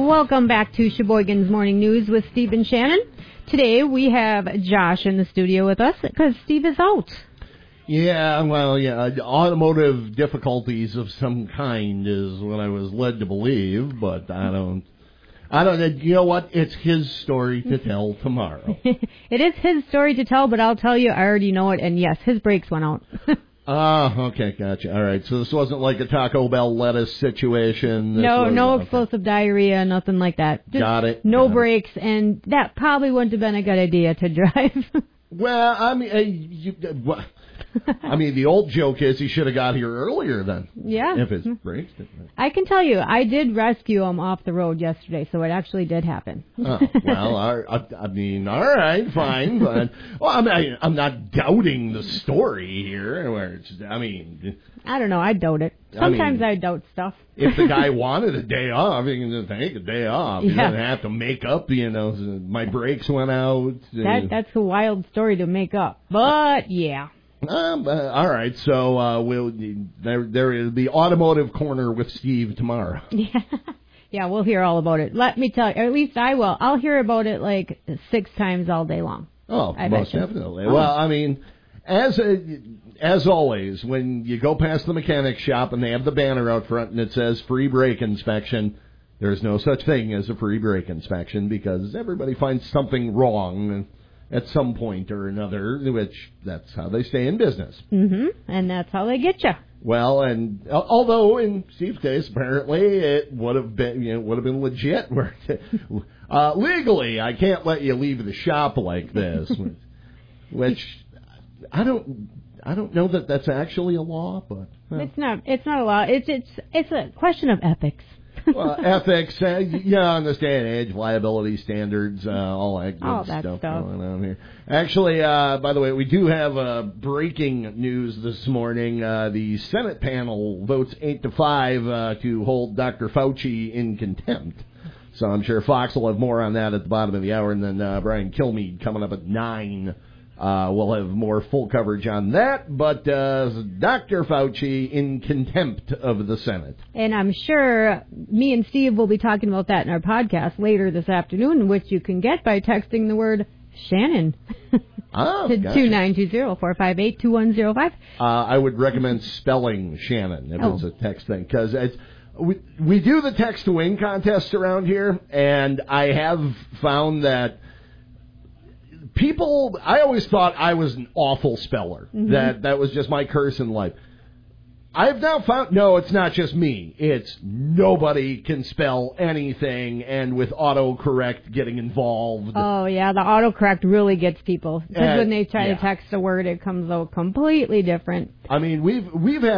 Welcome back to Sheboygan's Morning News with Steve and Shannon. Today we have Josh in the studio with us because Steve is out. Yeah, well, automotive difficulties of some kind is what I was led to believe, but I don't know. You know what? It's his story to tell tomorrow. It is his story to tell, but I'll tell you, I already know it, and yes, his brakes went out. Okay, gotcha. All right, so this wasn't like a Taco Bell lettuce situation. No explosive diarrhea, nothing like that. Just got it. No brakes, and that probably wouldn't have been a good idea to drive. Well, I mean, the old joke is he should have got here earlier then. Yeah. If his brakes didn't. I can tell you, I did rescue him off the road yesterday, so it actually did happen. Oh, well, all right, fine. But, I'm not doubting the story here. I don't know, I doubt it. Sometimes I doubt stuff. If the guy wanted a day off, he can just take a day off. He doesn't have to make up, my brakes went out. That's a wild story to make up. But, yeah. All right, so there is the automotive corner with Steve tomorrow. Yeah, we'll hear all about it. Let me tell you, or at least I will. I'll hear about it like 6 times all day long. Oh, most definitely. Oh. Well, I mean, as always, when you go past the mechanic shop and they have the banner out front and it says free brake inspection, there's no such thing as a free brake inspection because everybody finds something wrong at some point or another, which that's how they stay in business. Mm-hmm. And that's how they get you. Well, and although in Steve's case, apparently it would have been legit. Legally, I can't let you leave the shop like this, which I don't know that that's actually a law, but it's not a law. It's a question of ethics. Well, ethics, in this day and age, liability standards, all that good stuff going on here. Actually, by the way, we do have breaking news this morning. The Senate panel votes 8-5 to hold Dr. Fauci in contempt. So I'm sure Fox will have more on that at the bottom of the hour, and then Brian Kilmeade coming up at 9. We'll have more full coverage on that, but Dr. Fauci in contempt of the Senate. And I'm sure me and Steve will be talking about that in our podcast later this afternoon, which you can get by texting the word Shannon to 2920-458-2105. I would recommend spelling Shannon if it's a text thing, because we do the text to win contest around here, and I have found that I always thought I was an awful speller. Mm-hmm. That was just my curse in life. I've now found, no, it's not just me. It's nobody can spell anything, and with autocorrect getting involved. Oh, yeah, the autocorrect really gets people. Because when they try to text a word, it comes out completely different. I mean, we've had